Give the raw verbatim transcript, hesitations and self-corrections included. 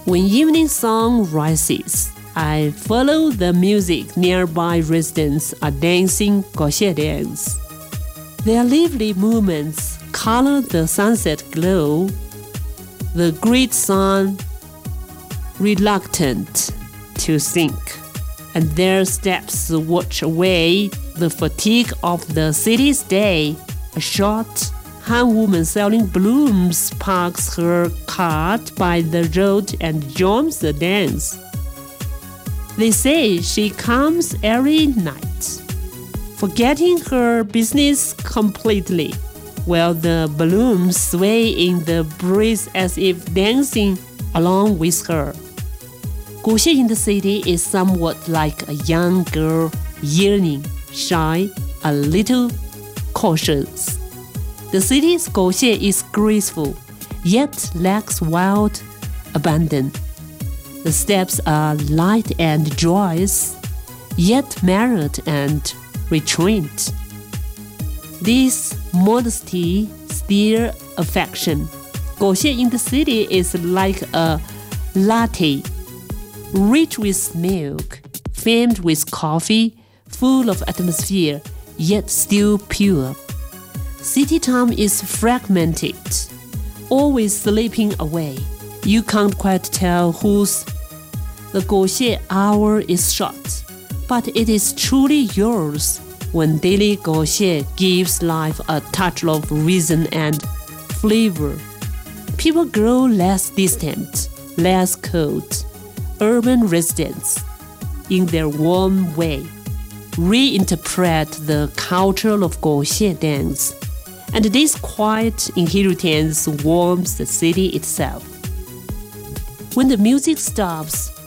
When evening sun rises, I follow the music. Nearby residents are dancing Goxie dance. Their lively movements color the sunset glow. The great sun, reluctant to sink, and their steps wash away the fatigue of the city's day. A short Han woman selling blooms parks her cart by the road and joins the dance. They say she comes every night, forgetting her business completely, while the balloons sway in the breeze as if dancing along with her. Goxie in the city is somewhat like a young girl, yearning, shy, a little cautious. The city's Goxie is graceful, yet lacks wild abandon. The steps are light and joyous, yet measured and restrained. This modesty stirs affection. Goxie in the city is like a latte, rich with milk, famed with coffee, full of atmosphere, yet still pure. City time is fragmented, always slipping away. You can't quite tell whose the Goxie hour is short, but it is truly yours when daily Goxie gives life a touch of reason and flavor. People grow less distant, less cold. Urban residents, in their warm way, reinterpret the culture of Goxie dance, and this quiet inheritance warms the city itself. When the music stops,